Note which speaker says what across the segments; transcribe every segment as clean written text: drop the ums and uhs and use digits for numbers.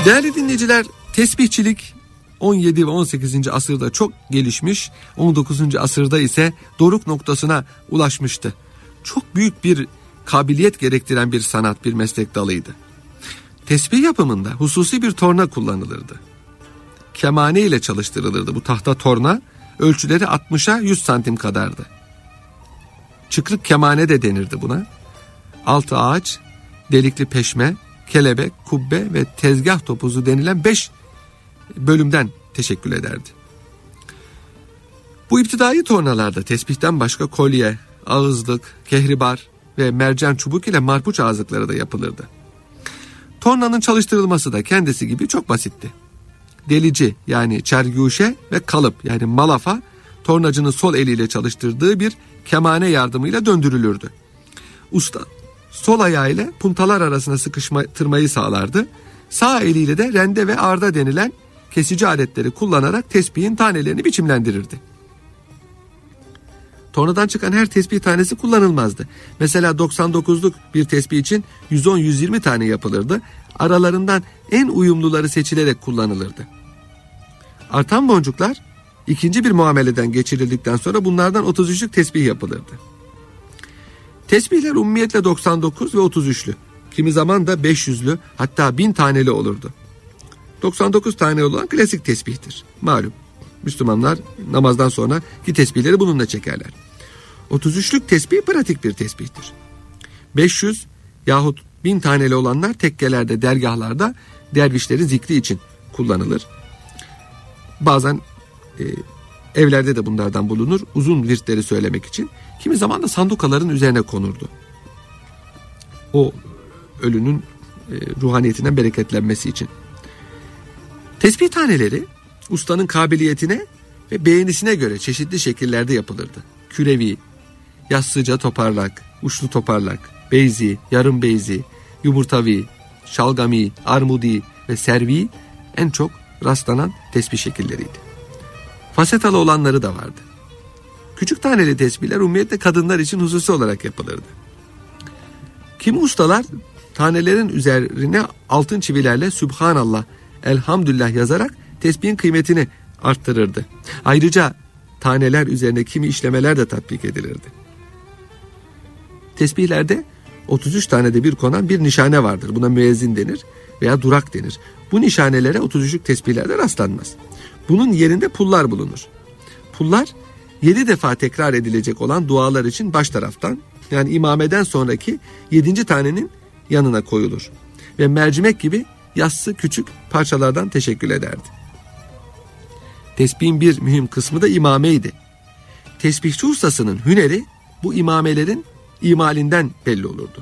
Speaker 1: Değerli dinleyiciler, tesbihçilik 17 ve 18. asırda çok gelişmiş, 19. asırda ise doruk noktasına ulaşmıştı. Çok büyük bir kabiliyet gerektiren bir sanat, bir meslek dalıydı. Tesbih yapımında hususi bir torna kullanılırdı. Kemane ile çalıştırılırdı bu tahta torna, ölçüleri 60'a 100 santim kadardı. Çıkrık kemane de denirdi buna. Altı ağaç, delikli peşme, kelebek, kubbe ve tezgah topuzu denilen 5 bölümden teşekkül ederdi. Bu iptidai tornalarda tesbihten başka kolye, ağızlık, kehribar ve mercan çubuk ile marpuç ağızlıkları da yapılırdı. Tornanın çalıştırılması da kendisi gibi çok basitti. Delici yani çerguşe ve kalıp yani malafa tornacının sol eliyle çalıştırdığı bir kemane yardımıyla döndürülürdü. Usta sol ayağıyla puntalar arasına sıkıştırmayı sağlardı. Sağ eliyle de rende ve arda denilen kesici aletleri kullanarak tesbihin tanelerini biçimlendirirdi. Tornadan çıkan her tesbih tanesi kullanılmazdı. Mesela 99'luk bir tesbih için 110-120 tane yapılırdı. Aralarından en uyumluları seçilerek kullanılırdı. Artan boncuklar ikinci bir muameleden geçirildikten sonra bunlardan 33'lük tesbih yapılırdı. Tesbihler umumiyetle 99 ve 33'lü. Kimi zaman da 500'lü hatta 1000 taneli olurdu. 99 tane olan klasik tesbihtir. Malum Müslümanlar namazdan sonra ki tesbihleri bununla çekerler. 33'lük tesbih pratik bir tesbihtir. 500 yahut 1000 taneli olanlar tekkelerde, dergahlarda dervişlerin zikri için kullanılır. Bazen evlerde de bunlardan bulunur. Uzun virtleri söylemek için. Kimi zaman da sandukaların üzerine konurdu. O ölünün ruhaniyetinden bereketlenmesi için. Tesbih taneleri ustanın kabiliyetine ve beğenisine göre çeşitli şekillerde yapılırdı. Kürevi, yassıca toparlak, uçlu toparlak, beyzi, yarım beyzi, yumurtavi, şalgami, armudi ve servi en çok rastlanan tesbih şekilleriydi. Fasetalı olanları da vardı. Küçük taneli tesbihler umumiyetle kadınlar için hususi olarak yapılırdı. Kimi ustalar tanelerin üzerine altın çivilerle Sübhanallah, Elhamdülillah yazarak tesbihin kıymetini arttırırdı. Ayrıca taneler üzerine kimi işlemeler de tatbik edilirdi. Tesbihlerde 33 tanede bir konan bir nişane vardır. Buna müezzin denir veya durak denir. Bu nişanelere 33'lük tesbihlerde rastlanmaz. Bunun yerinde pullar bulunur. Pullar 7 defa tekrar edilecek olan dualar için baş taraftan yani imameden sonraki 7. tanenin yanına koyulur. Ve mercimek gibi yassı küçük parçalardan teşekkül ederdi. Tesbihin bir mühim kısmı da imameydi. Tesbihçi ustasının hüneri bu imamelerin imalinden belli olurdu.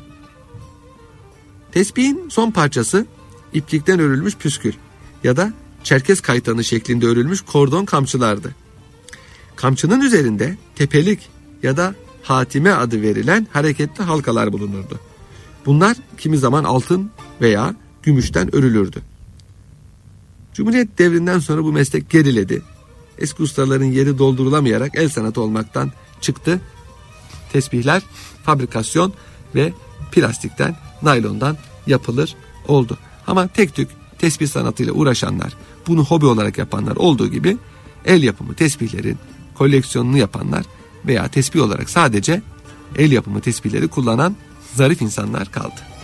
Speaker 1: Tesbihin son parçası iplikten örülmüş püskül ya da Çerkez kaytanı şeklinde örülmüş kordon kamçılardı. Kamçının üzerinde tepelik ya da hatime adı verilen hareketli halkalar bulunurdu. Bunlar kimi zaman altın veya gümüşten örülürdü. Cumhuriyet devrinden sonra bu meslek geriledi. Eski ustaların yeri doldurulamayarak el sanatı olmaktan çıktı. Tesbihler fabrikasyon ve plastikten, naylondan yapılır oldu. Ama tek tük tesbih sanatıyla uğraşanlar, bunu hobi olarak yapanlar olduğu gibi el yapımı tesbihlerin koleksiyonunu yapanlar veya tesbih olarak sadece el yapımı tesbihleri kullanan zarif insanlar kaldı.